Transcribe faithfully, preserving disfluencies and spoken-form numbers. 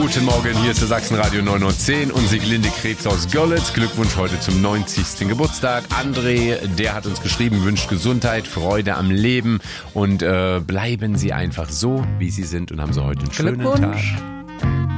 Guten Morgen, hier ist der Sachsenradio neun Uhr zehn und Sieglinde Krebs aus Görlitz. Glückwunsch heute zum neunzigsten Geburtstag. André, der hat uns geschrieben, wünscht Gesundheit, Freude am Leben und äh, bleiben Sie einfach so, wie Sie sind und haben Sie heute einen schönen Tag.